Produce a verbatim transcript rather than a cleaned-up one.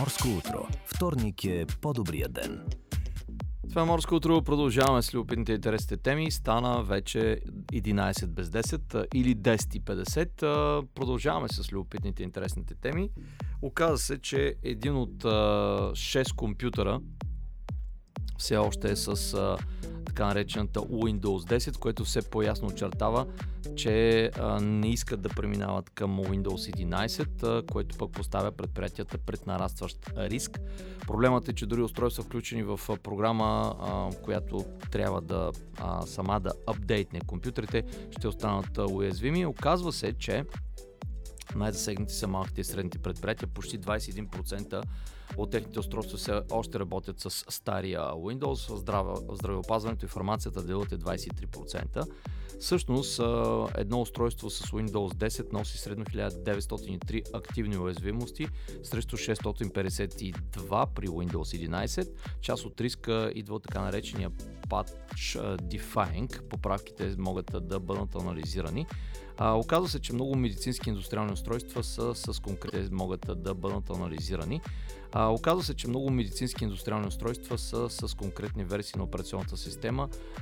Морско утро. Вторник е по-добрия ден. Това е Морско утро. Продължаваме с любопитните и интересните теми. Стана вече единайсет без десет или десет и петдесет. Продължаваме с любопитните и интересните теми. Оказа се, че един от шест компютъра все още е с а, така наречената Windows десет, което все по-ясно очертава, че а, не искат да преминават към Windows единайсет, а, което пък поставя предприятията пред нарастващ риск. Проблемът е, че дори устройства, включени в а, програма, а, която трябва да а, сама да апдейтне компютрите, ще останат а, уязвими. Оказва се, че най-засегнати са малките и средните предприятия. Почти двайсет и един процента от техните устройства все още работят с стария Windows. В, здраве, в здравеопазването и фармацията делът е двайсет и три процента. Всъщност едно устройство с Windows десет носи средно хиляда деветстотин и три активни уязвимости срещу шестстотин петдесет и два при Windows единайсет. Част от риска идва от така наречения Patch Defying. Поправките могат да бъдат анализирани. А, оказва се, че много медицински индустриални устройства са с конкретни могат да бъдат анализирани. А, оказва се, че много медицински индустриални устройства са с конкретни версии на операционната система,